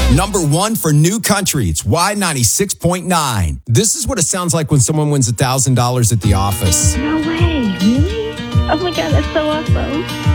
Number 1 for New Country. It's Y96.9. This is what it sounds like when someone wins $1,000 at the office. No way. Really? Oh my God, that's so awesome.